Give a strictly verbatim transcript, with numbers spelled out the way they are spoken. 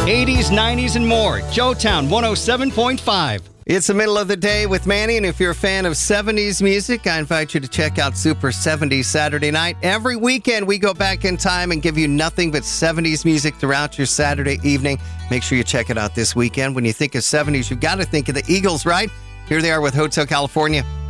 eighties, nineties, and more. Joetown one oh seven point five. It's the middle of the day with Manny, and if you're a fan of seventies music, I invite you to check out Super seventies Saturday Night. Every weekend, we go back in time and give you nothing but seventies music throughout your Saturday evening. Make sure you check it out this weekend. When you think of seventies, you've got to think of the Eagles, right? Here they are with Hotel California.